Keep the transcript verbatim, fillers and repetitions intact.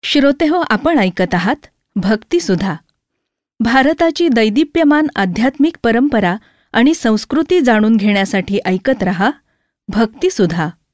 श्रोतेहो, आपण ऐकत आहात भक्तिसुधा. भारताची दैदिप्यमान आध्यात्मिक परंपरा आणि संस्कृती जाणून घेण्यासाठी ऐकत रहा भक्तिसुधा.